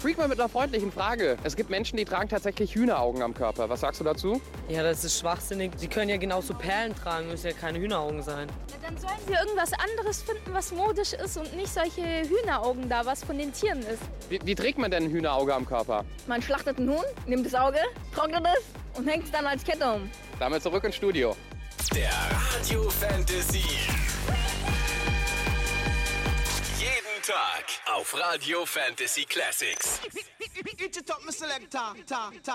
Freak mal mit einer freundlichen Frage. Es gibt Menschen, die tragen tatsächlich Hühneraugen am Körper. Was sagst du dazu? Ja, das ist schwachsinnig. Sie können ja genauso Perlen tragen, müssen ja keine Hühneraugen sein. Ja, dann sollen sie irgendwas anderes finden, was modisch ist und nicht solche Hühneraugen da, was von den Tieren ist. Wie trägt man denn ein Hühnerauge am Körper? Man schlachtet einen Huhn, nimmt das Auge, trocknet es und hängt es dann als Kette um. Damit zurück ins Studio. Der Radio Fantasy. Jeden Tag auf Radio Fantasy Classics.